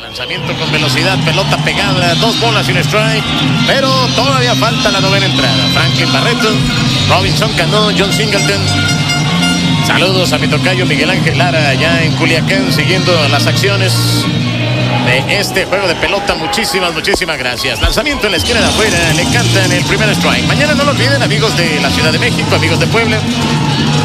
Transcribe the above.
Lanzamiento con velocidad, pelota pegada, 2 bolas y un strike, pero todavía falta la novena entrada. Franklin Barreto, Robinson Cano, John Singleton. Saludos a mi tocayo Miguel Ángel Lara allá en Culiacán, siguiendo las acciones de este juego de pelota. Muchísimas gracias. Lanzamiento en la esquina de afuera, le cantan el primer strike. Mañana no lo olviden, amigos de la Ciudad de México, amigos de Puebla.